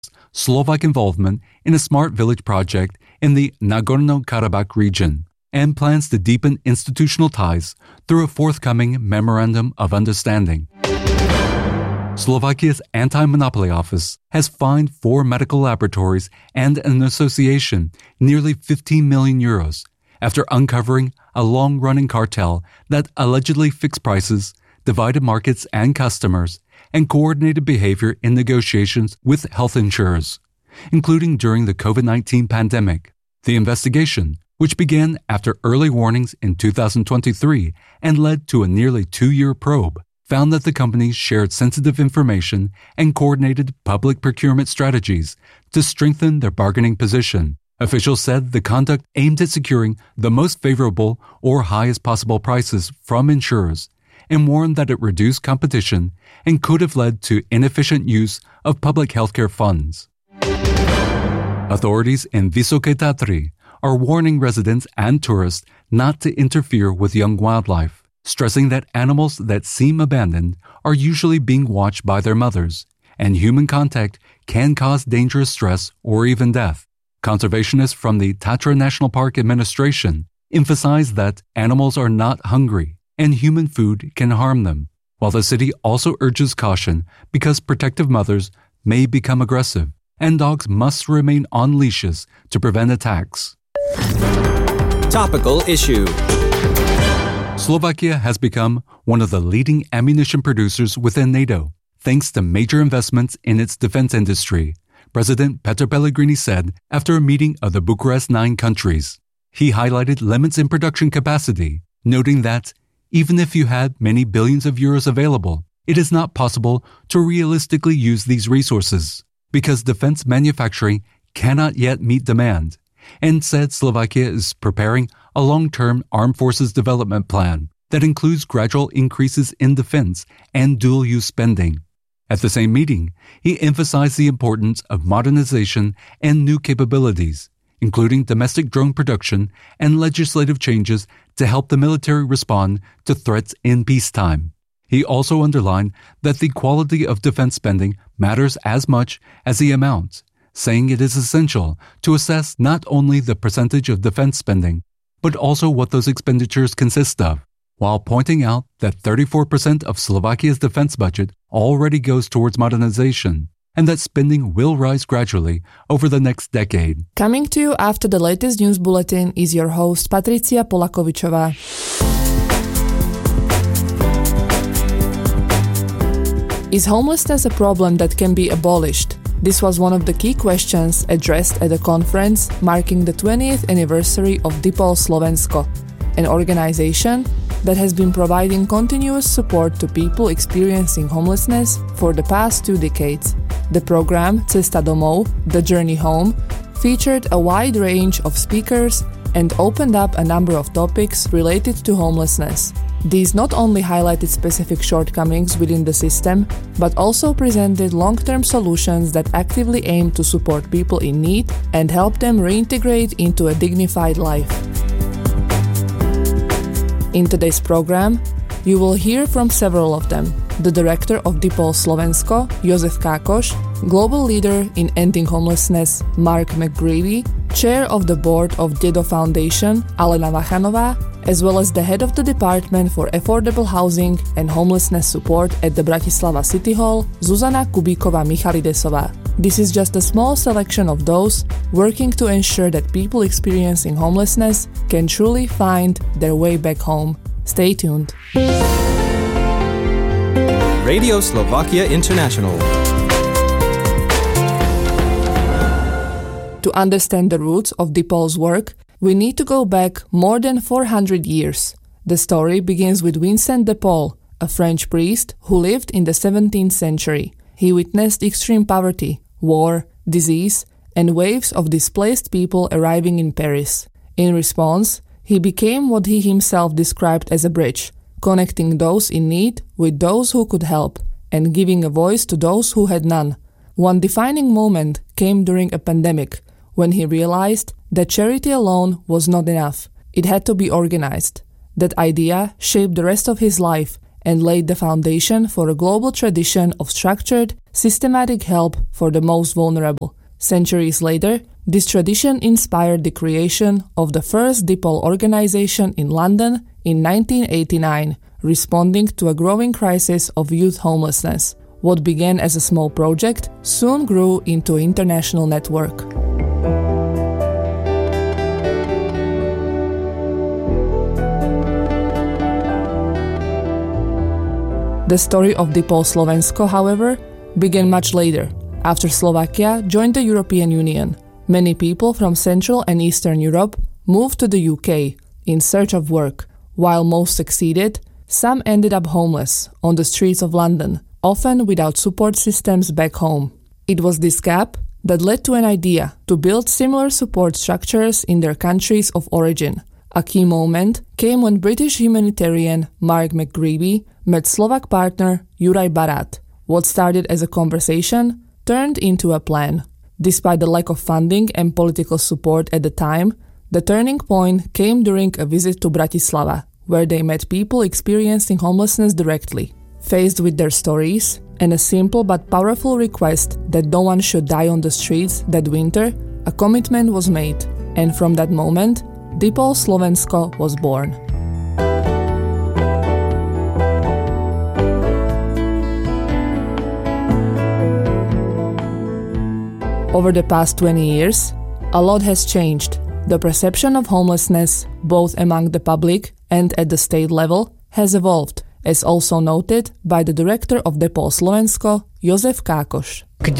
Slovak involvement in a smart village project in the Nagorno-Karabakh region and plans to deepen institutional ties through a forthcoming Memorandum of Understanding. Slovakia's Anti-Monopoly Office has fined 4 medical laboratories and an association nearly 15 million euros after uncovering a long-running cartel that allegedly fixed prices, divided markets and customers, and coordinated behavior in negotiations with health insurers, including during the COVID-19 pandemic. The investigation, which began after early warnings in 2023 and led to a nearly 2-year probe, found that the companies shared sensitive information and coordinated public procurement strategies to strengthen their bargaining position. Officials said the conduct aimed at securing the most favorable or highest possible prices from insurers and warned that it reduced competition and could have led to inefficient use of public healthcare funds. Authorities in Vysoké Tatry are warning residents and tourists not to interfere with young wildlife, stressing that animals that seem abandoned are usually being watched by their mothers, and human contact can cause dangerous stress or even death. Conservationists from the Tatra National Park Administration emphasize that animals are not hungry and human food can harm them, while the city also urges caution because protective mothers may become aggressive and dogs must remain on leashes to prevent attacks. Topical issue. Slovakia has become one of the leading ammunition producers within NATO, thanks to major investments in its defense industry, President Petr Pellegrini said after a meeting of the Bucharest 9 countries. He highlighted limits in production capacity, noting that even if you had many billions of euros available, it is not possible to realistically use these resources because defense manufacturing cannot yet meet demand, and said Slovakia is preparing a long-term armed forces development plan that includes gradual increases in defense and dual-use spending. At the same meeting, he emphasized the importance of modernization and new capabilities, including domestic drone production and legislative changes to help the military respond to threats in peacetime. He also underlined that the quality of defense spending matters as much as the amount, saying it is essential to assess not only the percentage of defense spending, but also what those expenditures consist of, while pointing out that 34% of Slovakia's defense budget already goes towards modernization, and that spending will rise gradually over the next decade. Coming to you after the latest news bulletin is your host Patricia Polakovičová. Is homelessness a problem that can be abolished? This was one of the key questions addressed at a conference marking the 20th anniversary of Dipol Slovensko, an organization that has been providing continuous support to people experiencing homelessness for the past 2 decades. The program Cesta domov, The Journey Home, featured a wide range of speakers and opened up a number of topics related to homelessness. These not only highlighted specific shortcomings within the system, but also presented long-term solutions that actively aim to support people in need and help them reintegrate into a dignified life. In today's program, you will hear from several of them. The director of Dipol Slovensko, Jozef Kákoš, global leader in ending homelessness, Mark McGreevy, chair of the board of Dedo Foundation, Alena Vachanová, as well as the head of the Department for Affordable Housing and Homelessness Support at the Bratislava City Hall, Zuzana Kubíková-Michalidesová. This is just a small selection of those working to ensure that people experiencing homelessness can truly find their way back home. Stay tuned. Radio Slovakia International. To understand the roots of Dipol's work, we need to go back more than 400 years. The story begins with Vincent de Paul, a French priest who lived in the 17th century. He witnessed extreme poverty, war, disease, and waves of displaced people arriving in Paris. In response, he became what he himself described as a bridge, connecting those in need with those who could help, and giving a voice to those who had none. One defining moment came during a pandemic, when he realized that charity alone was not enough. It had to be organized. That idea shaped the rest of his life and laid the foundation for a global tradition of structured, systematic help for the most vulnerable. Centuries later, this tradition inspired the creation of the first dipole organization in London in 1989, responding to a growing crisis of youth homelessness. What began as a small project soon grew into an international network. The story of Dipol Slovensko, however, began much later, after Slovakia joined the European Union. Many people from Central and Eastern Europe moved to the UK in search of work. While most succeeded, some ended up homeless on the streets of London, often without support systems back home. It was this gap that led to an idea to build similar support structures in their countries of origin. A key moment came when British humanitarian Mark McGreevy met Slovak partner Juraj Barat. What started as a conversation turned into a plan. Despite the lack of funding and political support at the time, the turning point came during a visit to Bratislava, where they met people experiencing homelessness directly. Faced with their stories and a simple but powerful request that no one should die on the streets that winter, a commitment was made, and from that moment, Dipol Slovensko was born. Over the past 20 years, a lot has changed. The perception of homelessness, both among the public and at the state level, has evolved, as also noted by the director of Dipol Slovensko, Jozef Kákoš. When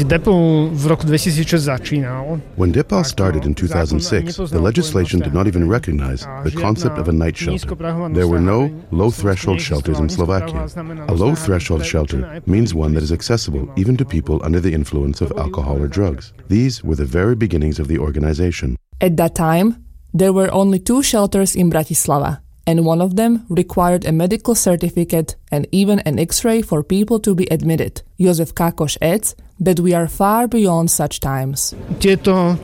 Dipol started in 2006, the legislation did not even recognize the concept of a night shelter. There were no low-threshold shelters in Slovakia. A low-threshold shelter means one that is accessible even to people under the influence of alcohol or drugs. These were the very beginnings of the organization. At that time, there were only 2 shelters in Bratislava, and one of them required a medical certificate and even an X-ray for people to be admitted. Jozef Kákoš adds that we are far beyond such times. Over the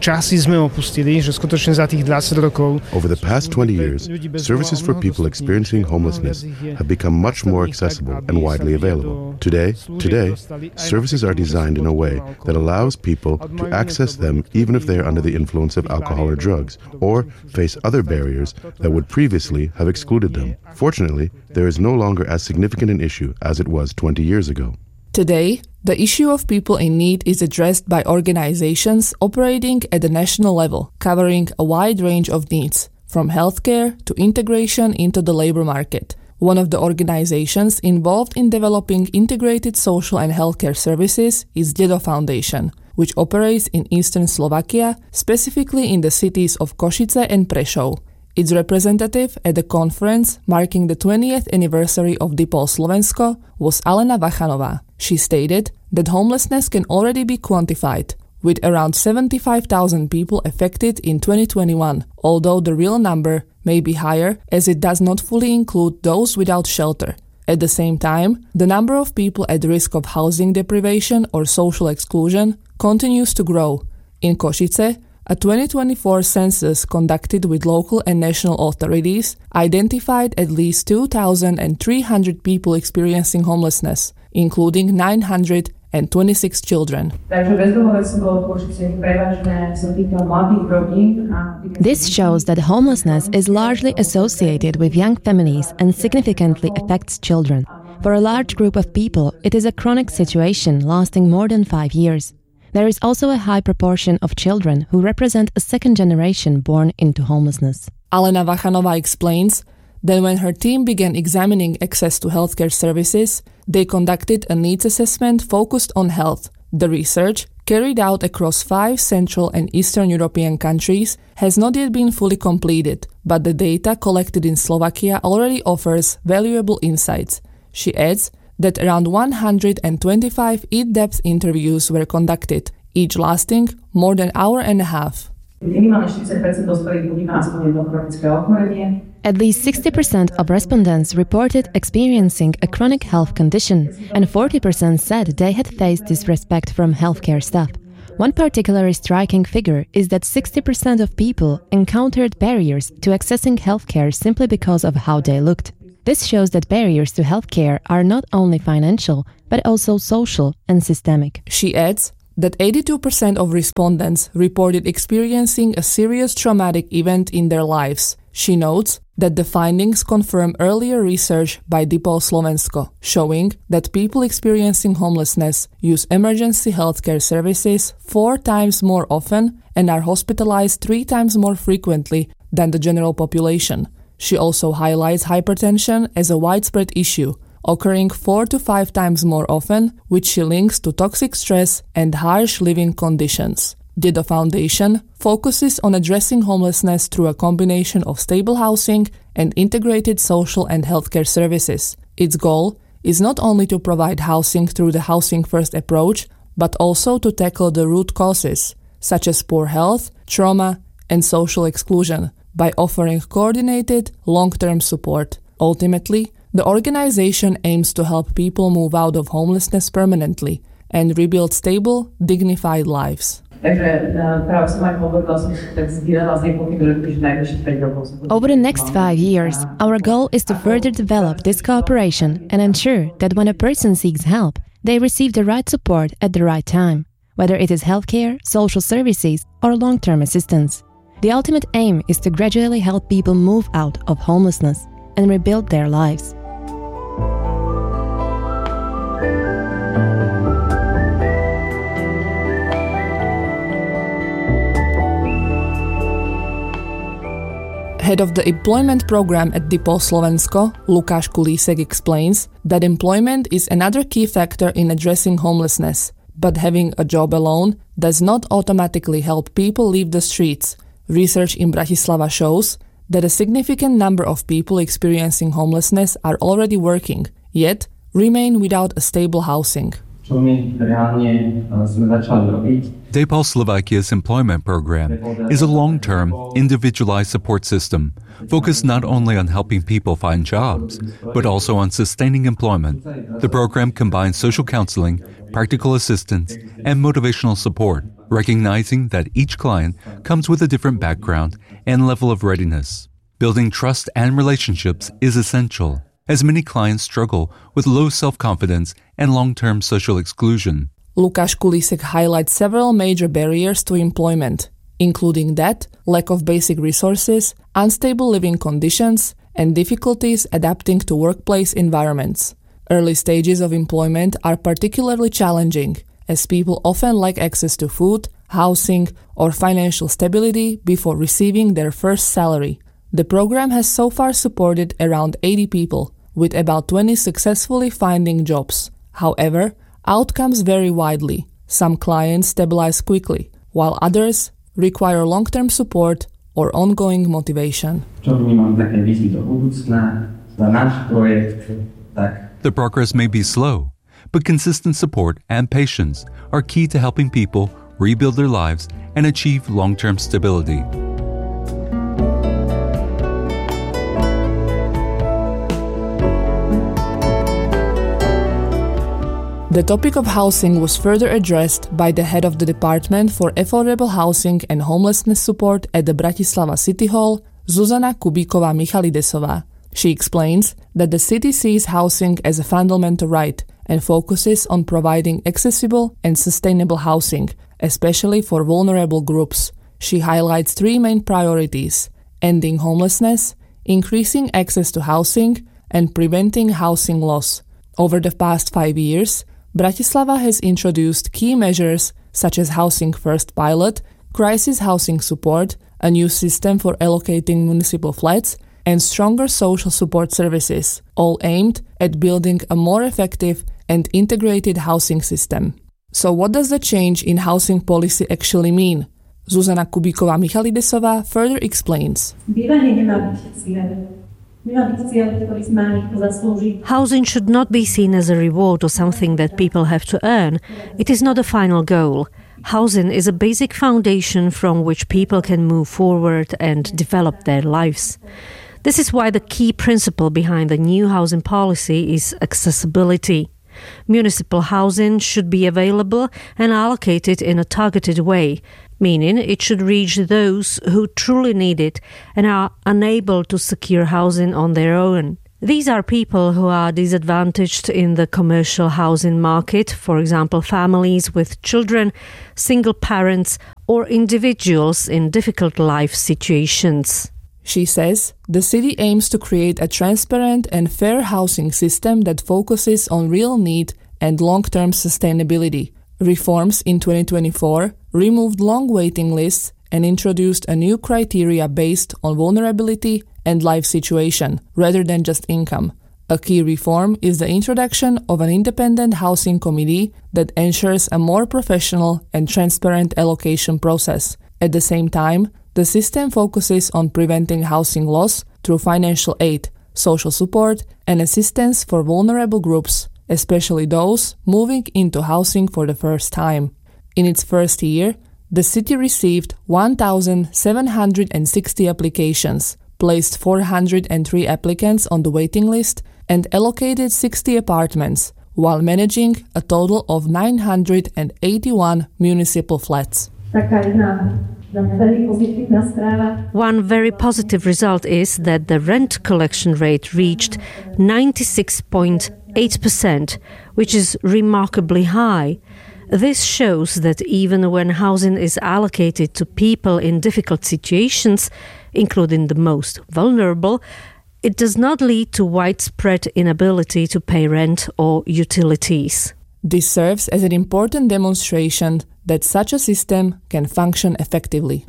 past 20 years, services for people experiencing homelessness have become much more accessible and widely available. Today, services are designed in a way that allows people to access them even if they are under the influence of alcohol or drugs, or face other barriers that would previously have excluded them. Fortunately, there is no longer as significant an issue as it was 20 years ago. Today, the issue of people in need is addressed by organizations operating at the national level, covering a wide range of needs, from healthcare to integration into the labor market. One of the organizations involved in developing integrated social and healthcare services is Dedo Foundation, which operates in eastern Slovakia, specifically in the cities of Košice and Prešov. Its representative at the conference marking the 20th anniversary of Dipol Slovensko was Alena Vachanová. She stated that homelessness can already be quantified, with around 75,000 people affected in 2021, although the real number may be higher as it does not fully include those without shelter. At the same time, the number of people at risk of housing deprivation or social exclusion continues to grow. In Košice, a 2024 census conducted with local and national authorities identified at least 2,300 people experiencing homelessness, including 926 children. This shows that homelessness is largely associated with young families and significantly affects children. For a large group of people, it is a chronic situation lasting more than 5 years. There is also a high proportion of children who represent a second generation born into homelessness. Alena Vachanová explains that when her team began examining access to healthcare services, they conducted a needs assessment focused on health. The research, carried out across 5 Central and Eastern European countries, has not yet been fully completed, but the data collected in Slovakia already offers valuable insights. She adds that around 125 in-depth interviews were conducted, each lasting more than an hour and a half. At least 60% of respondents reported experiencing a chronic health condition, and 40% said they had faced disrespect from healthcare staff. One particularly striking figure is that 60% of people encountered barriers to accessing healthcare simply because of how they looked. This shows that barriers to healthcare are not only financial, but also social and systemic. She adds that 82% of respondents reported experiencing a serious traumatic event in their lives. She notes that the findings confirm earlier research by DIPOL Slovensko, showing that people experiencing homelessness use emergency healthcare services 4 times more often and are hospitalized 3 times more frequently than the general population. She also highlights hypertension as a widespread issue, occurring 4 to 5 times more often, which she links to toxic stress and harsh living conditions. DIDO Foundation focuses on addressing homelessness through a combination of stable housing and integrated social and healthcare services. Its goal is not only to provide housing through the Housing First approach, but also to tackle the root causes, such as poor health, trauma, and social exclusion, by offering coordinated, long-term support. Ultimately, the organization aims to help people move out of homelessness permanently and rebuild stable, dignified lives. Over the next 5 years, our goal is to further develop this cooperation and ensure that when a person seeks help, they receive the right support at the right time, whether it is healthcare, social services, or long-term assistance. The ultimate aim is to gradually help people move out of homelessness and rebuild their lives. Head of the employment program at DIPOL Slovensko, Lukáš Kulísek, explains that employment is another key factor in addressing homelessness, but having a job alone does not automatically help people leave the streets. Research in Bratislava shows that a significant number of people experiencing homelessness are already working, yet remain without a stable housing. DIPOL Slovakia's employment program is a long-term, individualized support system focused not only on helping people find jobs, but also on sustaining employment. The program combines social counseling, practical assistance, and motivational support, recognizing that each client comes with a different background and level of readiness. Building trust and relationships is essential, as many clients struggle with low self-confidence and long-term social exclusion. Lukáš Kulísek highlights several major barriers to employment, including that, lack of basic resources, unstable living conditions, and difficulties adapting to workplace environments. Early stages of employment are particularly challenging, as people often lack access to food, housing, or financial stability before receiving their first salary. The program has so far supported around 80 people, with about 20 successfully finding jobs. However, outcomes vary widely. Some clients stabilize quickly, while others require long-term support or ongoing motivation. The progress may be slow, but consistent support and patience are key to helping people rebuild their lives and achieve long-term stability. The topic of housing was further addressed by the head of the Department for Affordable Housing and Homelessness Support at the Bratislava City Hall, Zuzana Kubíková-Michalidesová. She explains that the city sees housing as a fundamental right and focuses on providing accessible and sustainable housing, especially for vulnerable groups. She highlights 3 main priorities: ending homelessness, increasing access to housing, and preventing housing loss. Over the past 5 years, Bratislava has introduced key measures such as Housing First pilot, crisis housing support, a new system for allocating municipal flats, and stronger social support services, all aimed at building a more effective and integrated housing system. So what does the change in housing policy actually mean? Zuzana Kubíková-Michalidesová further explains. Housing should not be seen as a reward or something that people have to earn. It is not a final goal. Housing is a basic foundation from which people can move forward and develop their lives. This is why the key principle behind the new housing policy is accessibility. Municipal housing should be available and allocated in a targeted way, meaning it should reach those who truly need it and are unable to secure housing on their own. These are people who are disadvantaged in the commercial housing market, for example, families with children, single parents, or individuals in difficult life situations. She says the city aims to create a transparent and fair housing system that focuses on real need and long-term sustainability. Reforms in 2024 removed long waiting lists and introduced a new criteria based on vulnerability and life situation, rather than just income. A key reform is the introduction of an independent housing committee that ensures a more professional and transparent allocation process. At the same time, the system focuses on preventing housing loss through financial aid, social support, and assistance for vulnerable groups, especially those moving into housing for the first time. In its first year, the city received 1,760 applications, placed 403 applicants on the waiting list, and allocated 60 apartments, while managing a total of 981 municipal flats. One very positive result is that the rent collection rate reached 96.8%, which is remarkably high. This shows that even when housing is allocated to people in difficult situations, including the most vulnerable, it does not lead to widespread inability to pay rent or utilities. This serves as an important demonstration that such a system can function effectively.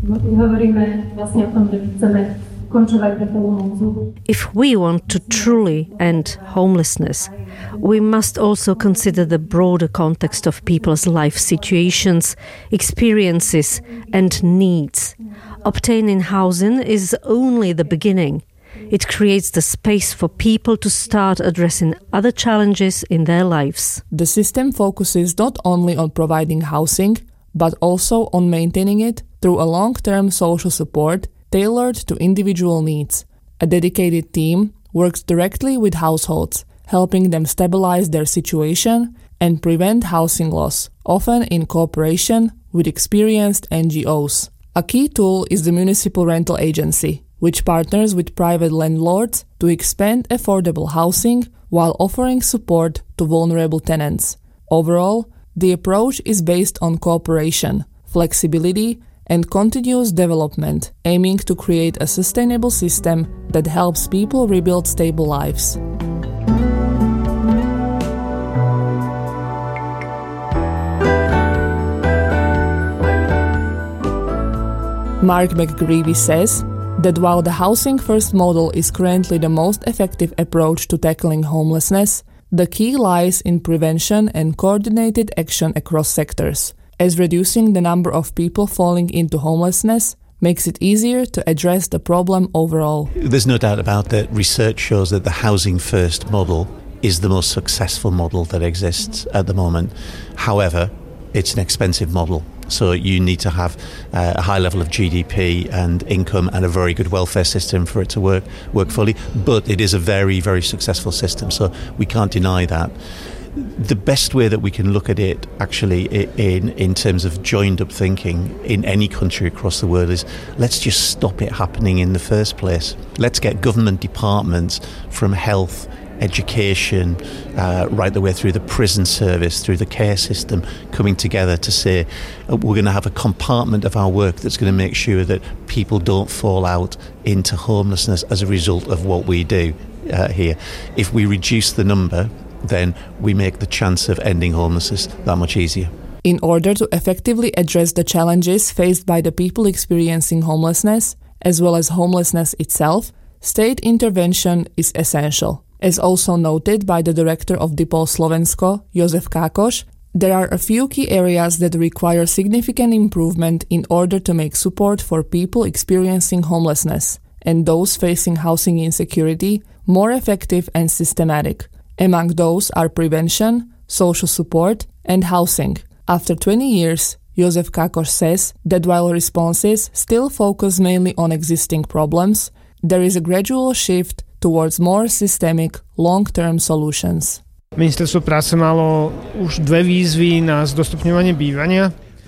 If we want to truly end homelessness, we must also consider the broader context of people's life situations, experiences, and needs. Obtaining housing is only the beginning. It creates the space for people to start addressing other challenges in their lives. The system focuses not only on providing housing, but also on maintaining it through a long-term social support tailored to individual needs. A dedicated team works directly with households, helping them stabilize their situation and prevent housing loss, often in cooperation with experienced NGOs. A key tool is the Municipal Rental Agency, which partners with private landlords to expand affordable housing while offering support to vulnerable tenants. Overall, the approach is based on cooperation, flexibility, and continuous development, aiming to create a sustainable system that helps people rebuild stable lives. Mark McGreevy says that while the Housing First model is currently the most effective approach to tackling homelessness, the key lies in prevention and coordinated action across sectors, as reducing the number of people falling into homelessness makes it easier to address the problem overall. There's no doubt about that. Research shows that the Housing First model is the most successful model that exists at the moment. However, it's an expensive model. So you need to have a high level of GDP and income and a very good welfare system for it to work fully. But it is a very, very successful system, so we can't deny that. The best way that we can look at it, actually, in terms of joined-up thinking in any country across the world is let's just stop it happening in the first place. Let's get government departments from health, education, right the way through the prison service, through the care system, coming together to say we're going to have a compartment of our work that's going to make sure that people don't fall out into homelessness as a result of what we do here. If we reduce the number, then we make the chance of ending homelessness that much easier. In order to effectively address the challenges faced by the people experiencing homelessness, as well as homelessness itself, state intervention is essential. As also noted by the director of DIPOL Slovensko, Jozef Kákoš, there are a few key areas that require significant improvement in order to make support for people experiencing homelessness and those facing housing insecurity more effective and systematic. Among those are prevention, social support, and housing. After 20 years, Jozef Kákoš says that while responses still focus mainly on existing problems, there is a gradual shift towards more systemic, long-term solutions. Ministerstvo práce malo už 2 výzvy na zdostupňovanie bývania.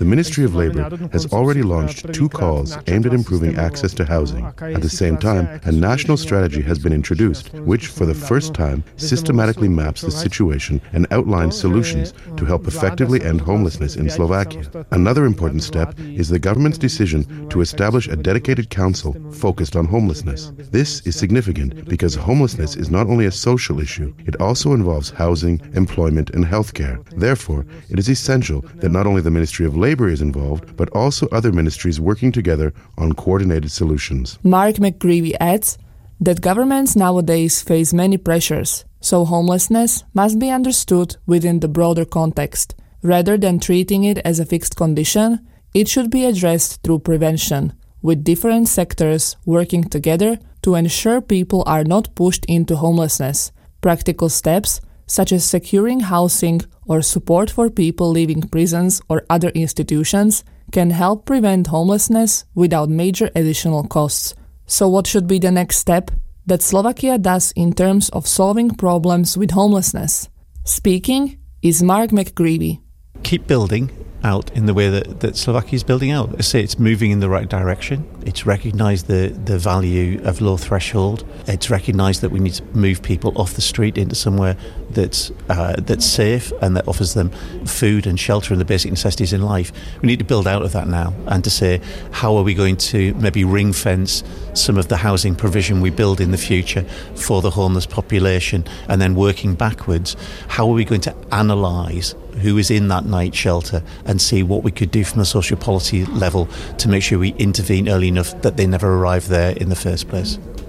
The Ministry of Labour has already launched 2 calls aimed at improving access to housing. At the same time, a national strategy has been introduced, which for the first time systematically maps the situation and outlines solutions to help effectively end homelessness in Slovakia. Another important step is the government's decision to establish a dedicated council focused on homelessness. This is significant because homelessness is not only a social issue, it also involves housing, employment, and healthcare. Therefore, it is essential that not only the Ministry of Labour is involved, but also other ministries working together on coordinated solutions. Mark McGreevy adds that governments nowadays face many pressures, so homelessness must be understood within the broader context. Rather than treating it as a fixed condition, it should be addressed through prevention, with different sectors working together to ensure people are not pushed into homelessness. Practical steps, such as securing housing or support for people leaving prisons or other institutions, can help prevent homelessness without major additional costs. So what should be the next step that Slovakia does in terms of solving problems with homelessness? Speaking is Mark McGreevy. Keep building out in the way that Slovakia is building out. I say it's moving in the right direction. It's recognised the value of low threshold. It's recognised that we need to move people off the street into somewhere that's safe and that offers them food and shelter and the basic necessities in life. We need to build out of that now and to say, how are we going to maybe ring fence some of the housing provision we build in the future for the homeless population, and then working backwards, how are we going to analyse who is in that night shelter and see what we could do from a social policy level to make sure we intervene early enough that they never arrive there in the first place.